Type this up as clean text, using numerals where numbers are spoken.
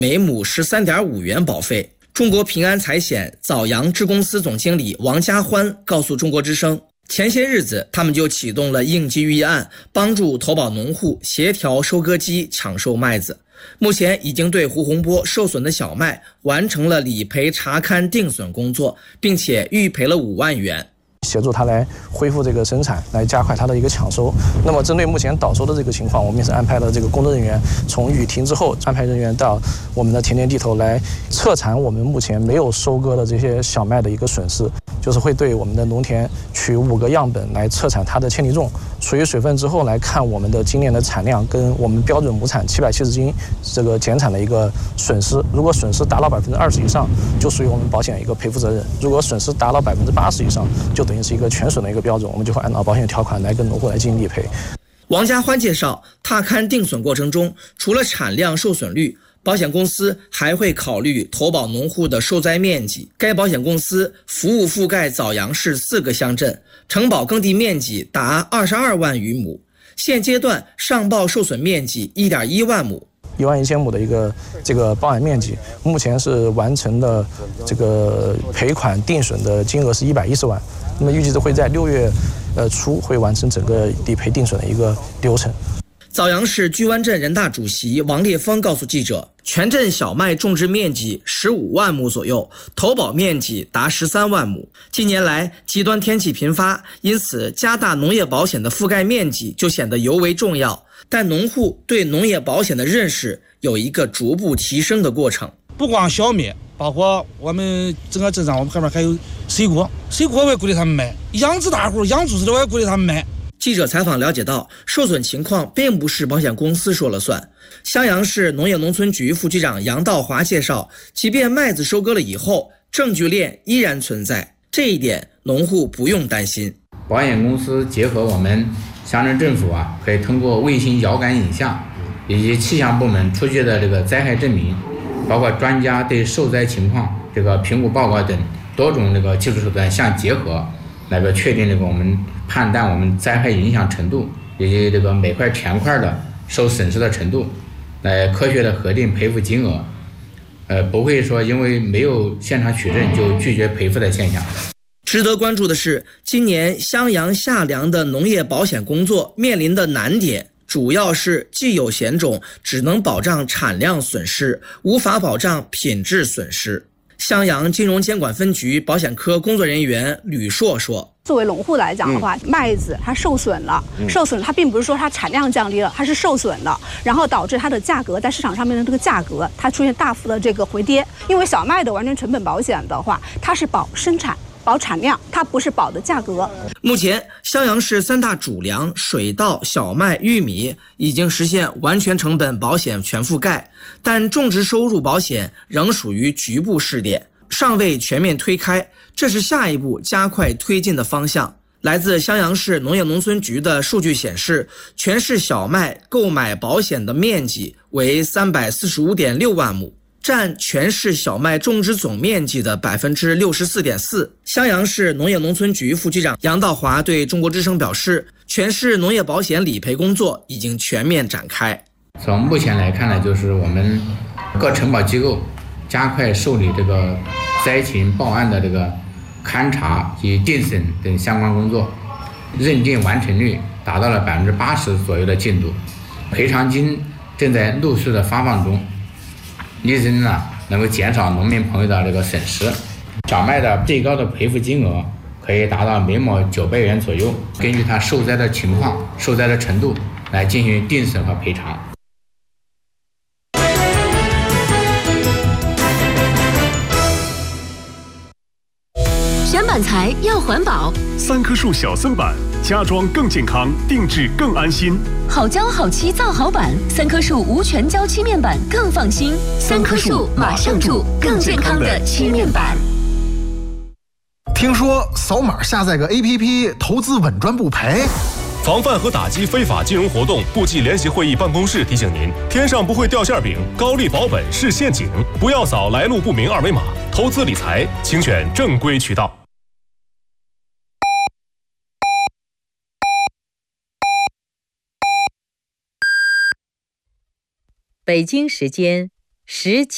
每亩13.5元保费。中国平安财险枣阳支公司总经理王家欢告诉中国之声，前些日子他们就启动了应急预案，帮助投保农户协调收割机抢售麦子。目前已经对胡洪波受损的小麦完成了理赔查勘定损工作，并且预赔了5万元。 协助他来恢复这个生产，来加快他的一个抢收。那么针对目前倒收的这个情况，我们也是安排了这个工作人员从雨停之后安排人员到我们的田间地头来彻查我们目前没有收割的这些小麦的一个损失，就是会对我们的农田取5个样本来测产它的铅体重，属于水分之后来看我们的今年的产量跟我们标准亩产770斤这个减产的一个损失。如果损失达到20%以上，就属于我们保险一个赔付责任；如果损失达到80%以上，就等于是一个全损的一个标准，我们就会按照保险条款来跟农户来进行理赔。 王家欢介绍，踏勘定损过程中，除了产量受损率，保险公司还会考虑投保农户的受灾面积。该保险公司服务覆盖枣阳市4个乡镇，承保耕地面积达22万余亩，现阶段上报受损面积1.1万亩。 11000亩的一个这个包含面积，目前是完成了这个赔款定损的金额是110万，那么预计是会在6月初会完成整个理赔定损的一个流程。 枣阳市居湾镇人大主席王烈峰告诉记者，全镇小麦种植面积15万亩左右，投保面积达13万亩。近年来极端天气频发，因此加大农业保险的覆盖面积就显得尤为重要。但农户对农业保险的认识有一个逐步提升的过程。 不光小麦，包括我们整个镇上，我们后面还有水果我也鼓励他们买，养殖大户、养猪的我也鼓励他们买。 记者采访了解到，受损情况并不是保险公司说了算。襄阳市农业农村局副局长杨道华介绍，即便麦子收割了以后，证据链依然存在，这一点农户不用担心。 保险公司结合我们乡镇政府可以通过卫星遥感影像以及气象部门出具的这个灾害证明，包括专家对受灾情况这个评估报告等多种这个技术手段相结合，来个确定这个我们判断我们灾害影响程度以及这个每块田块的受损失的程度，来科学的核定赔付金额，不会说因为没有现场取证就拒绝赔付的现象。 值得关注的是，今年襄阳夏粮的农业保险工作面临的难点，主要是既有险种只能保障产量损失，无法保障品质损失。襄阳金融监管分局保险科工作人员吕硕说， 作为农户来讲的话，麦子它受损了，它并不是说它产量降低了，它是受损了，然后导致它的价格在市场上面的这个价格它出现大幅的这个回跌。因为小麦的完全成本保险的话，它是保生产保产量，它不是保的价格。 目前襄阳市3大主粮水稻、小麦、玉米已经实现完全成本保险全覆盖，但种植收入保险仍属于局部试点，尚未全面推开，这是下一步加快推进的方向。来自襄阳市农业农村局的数据显示，全市小麦购买保险的面积为345.6万亩，占全市小麦种植总面积的64.4%。襄阳市农业农村局副局长杨道华对中国之声表示，全市农业保险理赔工作已经全面展开。 从目前来看呢，就是我们各承保机构加快受理这个灾情报案的这个勘查及定损等相关工作，认定完成率达到了80%左右的进度，赔偿金正在陆续的发放中，力争能够减少农民朋友的这个损失。小麦的最高的赔付金额可以达到每亩900元左右，根据它受灾的情况、受灾的程度来进行定损和赔偿。 选板材要环保 ，3棵树小森板，家装更健康，定制更安心。 好胶好漆造好板，3棵树无全胶漆面板更放心。3棵树马上住更健康的漆面板。 听说扫码下载个 APP， 投资稳赚不赔。 防范和打击非法金融活动部际联席会议办公室提醒您：天上不会掉馅饼，高利保本是陷阱，不要扫来路不明二维码。投资理财，请选正规渠道。 北京时间17